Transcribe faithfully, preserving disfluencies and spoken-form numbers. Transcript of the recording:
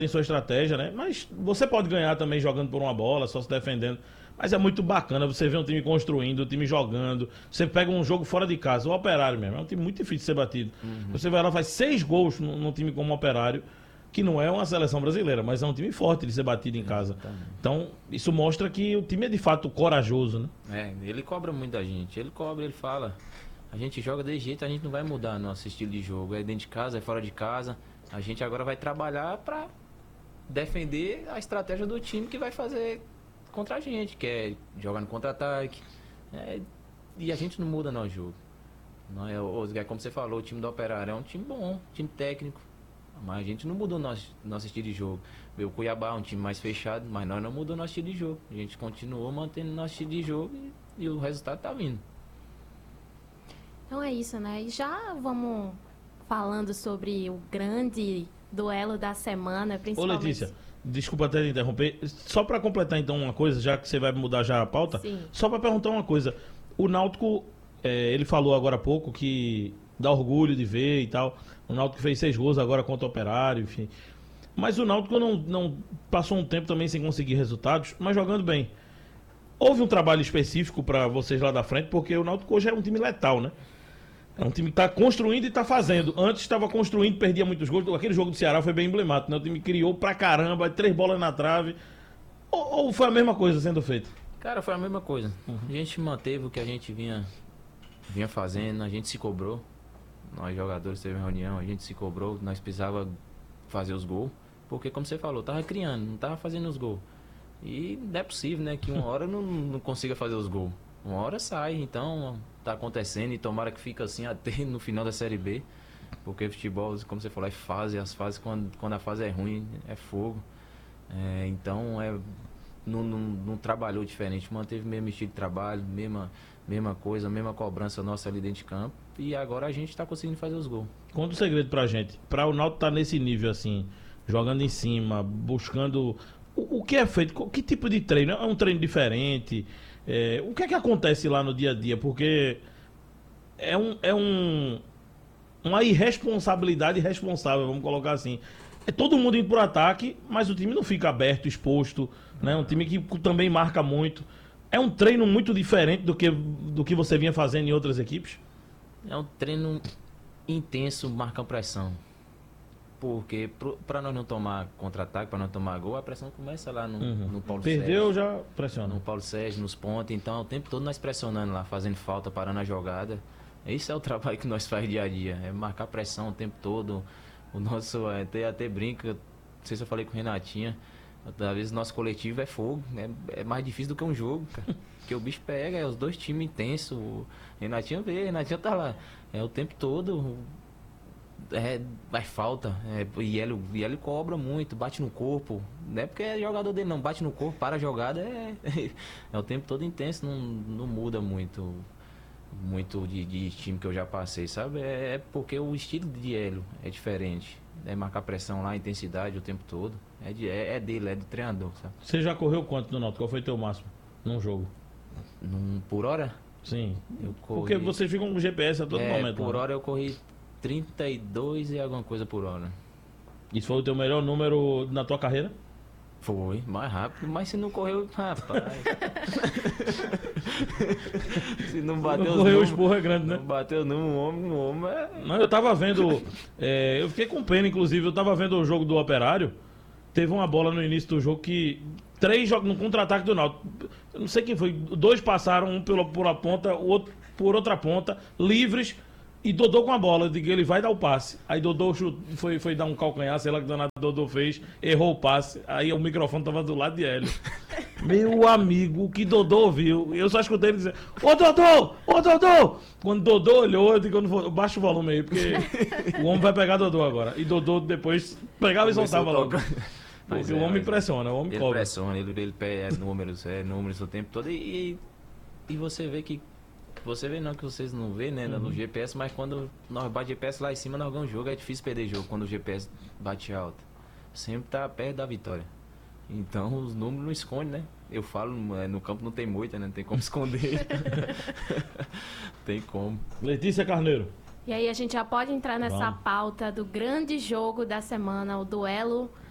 tem sua estratégia, né? Mas você pode ganhar também jogando por uma bola, só se defendendo. Mas é muito bacana você ver um time construindo, o time jogando. Você pega um jogo fora de casa, o Operário mesmo, é um time muito difícil de ser batido. Uhum. Você vai lá, faz seis gols num, num time como o Operário, que não é uma seleção brasileira, mas é um time forte de ser batido em casa. Exatamente. Então, isso mostra que o time é de fato corajoso, né? É, ele cobra muito da gente. Ele cobra, ele fala. A gente joga desse jeito, a gente não vai mudar nosso estilo de jogo. É dentro de casa, é fora de casa. A gente agora vai trabalhar para defender a estratégia do time que vai fazer contra a gente, que é jogar no contra-ataque. É, e a gente não muda nosso jogo. Não é, Oscar, como você falou, o time do Operário é um time bom, time técnico. Mas a gente não mudou nosso, nosso estilo de jogo. O Cuiabá é um time mais fechado, mas nós não mudamos nosso estilo de jogo. A gente continuou mantendo nosso estilo de jogo e, e o resultado tá vindo. Então é isso, né? E já vamos falando sobre o grande duelo da semana, principalmente... Ô Letícia, desculpa até interromper. Só para completar então uma coisa, já que você vai mudar já a pauta, Sim. só para perguntar uma coisa. O Náutico, é, ele falou agora há pouco que dá orgulho de ver e tal. O Náutico fez seis gols agora contra o Operário, enfim. Mas o Náutico não, não passou um tempo também sem conseguir resultados, mas jogando bem. Houve um trabalho específico para vocês lá da frente, porque o Náutico hoje é um time letal, né? É um time que está construindo e está fazendo. Antes estava construindo, perdia muitos gols. Aquele jogo do Ceará foi bem emblemático, né? O time criou pra caramba, três bolas na trave. Ou, ou foi a mesma coisa sendo feita? Cara, foi a mesma coisa. Uhum. A gente manteve o que a gente vinha, vinha fazendo, a gente se cobrou. Nós jogadores teve reunião, a gente se cobrou, nós precisava fazer os gols. Porque, como você falou, tava criando, não tava fazendo os gols. E não é possível, né? Que uma hora não, não consiga fazer os gols. Uma hora sai, então tá acontecendo e tomara que fique assim até no final da Série B. Porque futebol, como você falou, é fase, as fases, quando, quando a fase é ruim, é fogo. É, então, é, não, não, não trabalhou diferente, manteve o mesmo estilo de trabalho, mesma, mesma coisa, mesma cobrança nossa ali dentro de campo. E agora a gente tá conseguindo fazer os gols. Conta um segredo pra gente, pra o Náutico tá nesse nível assim, jogando em cima, buscando... O, o que é feito? Que tipo de treino? É um treino diferente? É, o que é que acontece lá no dia a dia? Porque é, um, é um, uma irresponsabilidade irresponsável, vamos colocar assim. É todo mundo indo por ataque, mas o time não fica aberto, exposto, né? Um time que também marca muito. É um treino muito diferente do que, do que você vinha fazendo em outras equipes? É um treino intenso, marca pressão. Porque para nós não tomar contra-ataque, para não tomar gol, a pressão começa lá no, uhum. no Paulo Sérgio. Perdeu, já pressiona. No Paulo Sérgio, nos pontos. Então, o tempo todo nós pressionando lá, fazendo falta, parando a jogada. Esse é o trabalho que nós faz dia a dia. É marcar pressão o tempo todo. O nosso, até, até brinca, não sei se eu falei com o Renatinha, às vezes o nosso coletivo é fogo. Né? É mais difícil do que um jogo, cara. Porque o bicho pega, é os dois times intensos. O Renatinha vê, o Renatinha tá lá. É o tempo todo... É, vai falta, é, e ele, e ele cobra muito, bate no corpo, não é porque é jogador dele não, bate no corpo, para a jogada, é, é o tempo todo intenso, não, não muda muito, muito de, de time que eu já passei, sabe? É, é porque o estilo de Hélio é diferente, é marcar pressão lá, intensidade o tempo todo, é, de, é, é dele, é do treinador, sabe? Você já correu quanto no Náutico? Qual foi teu máximo num jogo? Num, por hora? Sim, eu corri, porque vocês ficam com o G P S a todo é, momento. Por lá. hora eu corri trinta e dois e alguma coisa por hora. Isso foi o teu melhor número na tua carreira? Foi, mais rápido, mas se não correu, rapaz. Se não bateu não os correu, números, o esporro é grande, né? Não bateu um homem, um homem é... Não, eu tava vendo, é, eu fiquei com pena, inclusive, eu tava vendo o jogo do Operário, teve uma bola no início do jogo que, três jogos no contra-ataque do Náutico, eu não sei quem foi, dois passaram, um pela, por uma ponta, o outro por outra ponta, livres, e Dodô com a bola, eu digo, ele vai dar o passe. Aí Dodô foi, foi dar um calcanhar, sei lá que danado Dodô fez, errou o passe. Aí o microfone tava do lado de Hélio. Meu amigo, o que Dodô ouviu? Eu só escutei ele dizer, ô Dodô, ô Dodô! Quando Dodô olhou, eu digo, eu não vou, baixa o volume aí, porque o homem vai pegar Dodô agora. E Dodô depois pegava e soltava logo. Porque é, o homem impressiona, o homem ele cobra. Impressiona, ele, ele pega números, é, números o tempo todo. E, e você vê que Você vê não que vocês não vê, né, uhum. no G P S, mas quando nós bate G P S lá em cima, nós ganhamos o jogo, é difícil perder jogo quando o G P S bate alto. Sempre tá perto da vitória. Então os números não escondem, né? Eu falo, no campo não tem moita, né? Não tem como esconder. Tem como. Letícia Carneiro. E aí a gente já pode entrar nessa Vamos. pauta do grande jogo da semana, o duelo